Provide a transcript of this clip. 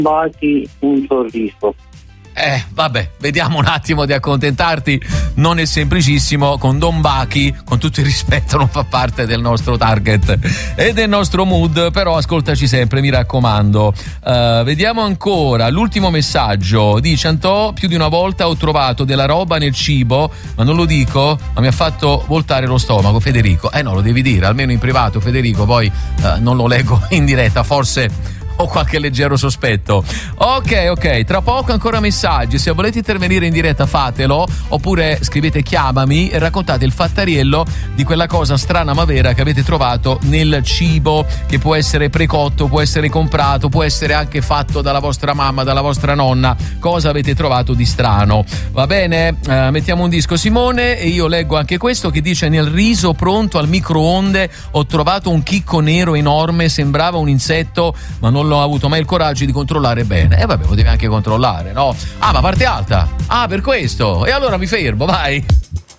Bati un sorriso. Vabbè, vediamo un attimo di accontentarti. Non è semplicissimo. Con Don Bachi, con tutto il rispetto, non fa parte del nostro target e del nostro mood, però ascoltaci sempre, mi raccomando. Vediamo ancora l'ultimo messaggio. Dice: Antò, più di una volta ho trovato della roba nel cibo, ma non lo dico, ma mi ha fatto voltare lo stomaco. Federico, no, lo devi dire almeno in privato, Federico, poi non lo leggo in diretta, forse ho qualche leggero sospetto. Ok, tra poco ancora messaggi. Se volete intervenire in diretta fatelo, oppure scrivete chiamami e raccontate il fattariello di quella cosa strana ma vera che avete trovato nel cibo, che può essere precotto, può essere comprato, può essere anche fatto dalla vostra mamma, dalla vostra nonna. Cosa avete trovato di strano? Va bene? Mettiamo un disco, Simone, e io leggo anche questo che dice: nel riso pronto al microonde ho trovato un chicco nero enorme, sembrava un insetto, ma non l'ho avuto mai il coraggio di controllare bene. Vabbè, lo devi anche controllare, no? Ma parte alta. Per questo. E allora mi fermo, vai.